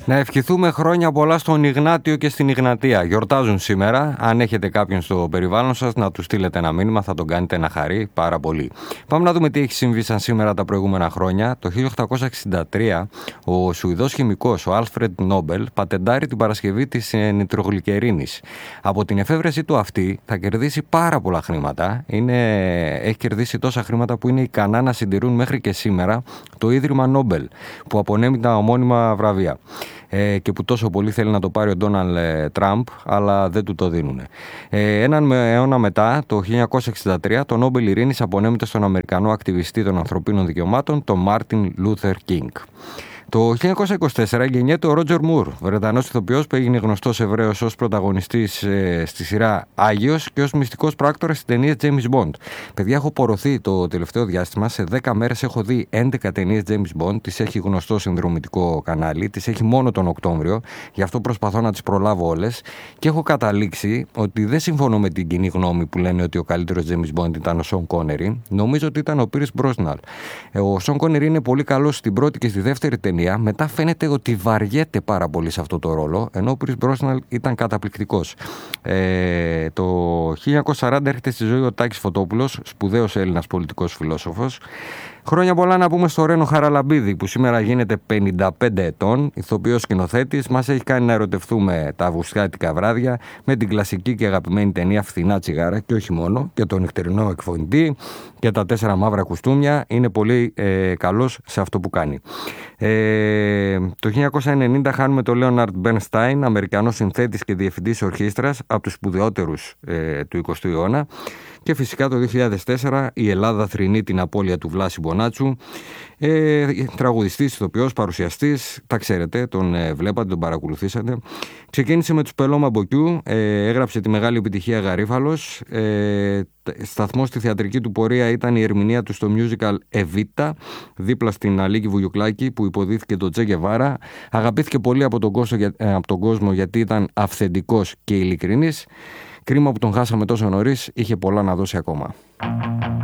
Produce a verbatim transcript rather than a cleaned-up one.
Να ευχηθούμε χρόνια πολλά στον Ιγνάτιο και στην Ιγνατία. Γιορτάζουν σήμερα. Αν έχετε κάποιον στο περιβάλλον σας, να του στείλετε ένα μήνυμα, θα τον κάνετε να χαρεί πάρα πολύ. Πάμε να δούμε τι έχει συμβεί σαν σήμερα τα προηγούμενα χρόνια. Το χίλια οκτακόσια εξήντα τρία, ο Σουηδός χημικός, ο Άλφρεντ Νόμπελ, πατεντάρει την παρασκευή της νητρογλυκερίνης. Από την εφεύρεσή του αυτή θα κερδίσει πάρα πολλά χρήματα. Είναι... Έχει κερδίσει τόσα χρήματα που είναι ικανά να συντηρούν μέχρι και σήμερα το Ίδρυμα Νόμπελ, που απονέμει τα ομώνυμα βραβεία. Ε, και που τόσο πολύ θέλει να το πάρει ο Ντόναλντ Τραμπ, αλλά δεν του το δίνουν. Ε, έναν αιώνα μετά, το χίλια εννιακόσια εξήντα τρία, το Νόμπελ Ειρήνης απονέμεται στον Αμερικανό ακτιβιστή των ανθρωπίνων δικαιωμάτων, τον Μάρτιν Λούθερ Κίνγκ. Το χίλια εννιακόσια είκοσι τέσσερα γεννιέται ο Ρότζερ Μουρ, Βρετανός ηθοποιός που έγινε γνωστός Εβραίος ως πρωταγωνιστής ε, στη σειρά Άγιος και ως μυστικός πράκτορας στις ταινίες James Bond. Παιδιά, έχω πορωθεί το τελευταίο διάστημα. Σε δέκα μέρες έχω δει έντεκα ταινίες James Bond. Τις έχει γνωστό συνδρομητικό κανάλι. Τις έχει μόνο τον Οκτώβριο. Γι' αυτό προσπαθώ να τις προλάβω όλες. Και έχω καταλήξει ότι δεν συμφωνώ με την κοινή γνώμη που λένε ότι ο καλύτερος James Bond ήταν ο Σον Κόνερι. Νομίζω ότι ήταν ο Πίρς Μπρόσναν. Ο Σον Κόνερι είναι πολύ καλός στην πρώτη και στη δεύτερη ταινία. Μετά φαίνεται ότι βαριέται πάρα πολύ σε αυτό το ρόλο, ενώ ο Πίρς Μπρόσναν ήταν καταπληκτικός. Ε, το χίλια εννιακόσια σαράντα έρχεται στη ζωή ο Τάκης Φωτόπουλος, σπουδαίος Έλληνας πολιτικός φιλόσοφος. Χρόνια πολλά να πούμε στο Ρένο Χαραλαμπίδη, που σήμερα γίνεται πενήντα πέντε ετών, ηθοποιός σκηνοθέτης. Μας έχει κάνει να ερωτευτούμε τα αυγουστιάτικα βράδια με την κλασική και αγαπημένη ταινία Φθηνά τσιγάρα, και όχι μόνο, και τον νυχτερινό εκφωνητή και τα τέσσερα μαύρα κουστούμια. Είναι πολύ ε, καλός σε αυτό που κάνει. Ε, το χίλια εννιακόσια ενενήντα χάνουμε τον Λέοναρντ Μπέρνσταϊν, Αμερικανός συνθέτης και διευθυντής ορχήστρας, από τους σπουδαιότερους ε, του εικοστού αιώνα. Και φυσικά το δύο χιλιάδες τέσσερα η Ελλάδα θρηνεί την απώλεια του Βλάση Μπονάτσου, ε, τραγουδιστής, ηθοποιός, παρουσιαστής, τα ξέρετε, τον ε, βλέπατε, τον παρακολουθήσατε. Ξεκίνησε με τους Πελώμα Μποκιού, ε, έγραψε τη μεγάλη επιτυχία Γαρίφαλος, ε, σταθμός στη θεατρική του πορεία ήταν η ερμηνεία του στο musical Εβίτα, δίπλα στην Αλίκη Βουγιουκλάκη που υποδίθηκε τον Τσε Γκεβάρα. Αγαπήθηκε πολύ από τον κόσμο, ε, από τον κόσμο γιατί ήταν αυθεντικός και ειλικρινής. Κρίμα που τον χάσαμε τόσο νωρίς, είχε πολλά να δώσει ακόμα.